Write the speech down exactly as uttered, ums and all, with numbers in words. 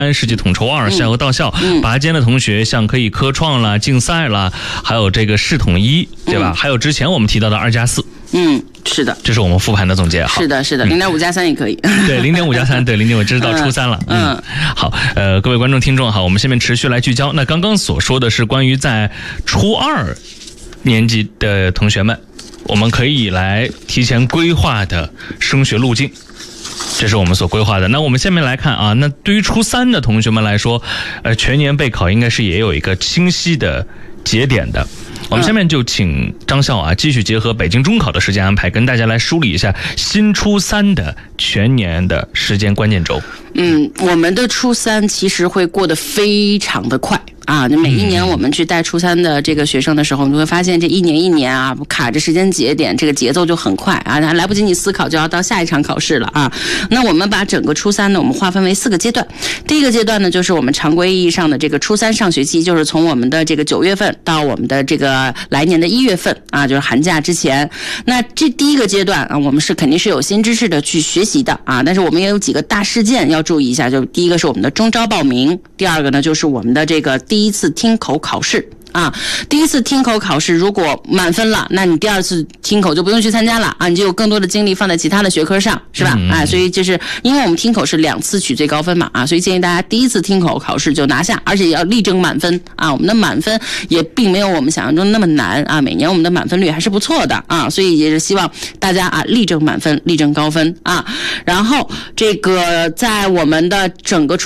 世纪统筹二校和到校， 嗯、 拔尖的同学像可以科创啦、竞赛啦，还有这个市统一，对吧？嗯、还有之前我们提到的二加四。 嗯，是的， 这是我们复盘的总结。 是的，是的，零点五加三也可以。 对，零点五加三，对，零点五，这是到初三了。嗯，嗯好，呃，各位观众听众好，我们下面持续来聚焦。那刚刚所说的是关于在初二年级的同学们，我们可以来提前规划的升学路径。这是我们所规划的。那我们下面来看啊，那对于初三的同学们来说，呃，全年备考应该是也有一个清晰的节点的。我们下面就请张校啊，继续结合北京中考的时间安排，跟大家来梳理一下新初三的全年的时间关键轴。 嗯，我们的初三其实会过得非常的快。啊，每一年我们去带初三的这个学生的时候，你会发现这一年一年啊，卡着时间节点，这个节奏就很快啊，还来不及你思考就要到下一场考试了啊。那我们把整个初三呢，我们划分为四个阶段。第一个阶段呢，就是我们常规意义上的这个初三上学期，就是从我们的这个九月份到我们的这个来年的一月份啊，就是寒假之前。那这第一个阶段啊，我们是肯定是有新知识的去学习的啊，但是我们也有几个大事件要注意一下，就第一个是我们的中招报名，第二个呢就是我们的这个第一次听口考试啊，第一次听口考试如果满分了，那你第二次听口就不用去参加了啊，你就有更多的精力放在其他的学科上，是吧？嗯、啊，所以就是因为我们听口是两次取最高分嘛啊，所以建议大家第一次听口考试就拿下，而且要力争满分啊。我们的满分也并没有我们想象中那么难啊，每年我们的满分率还是不错的啊，所以也是希望大家啊力争满分，力争高分啊。然后这个在我们的整个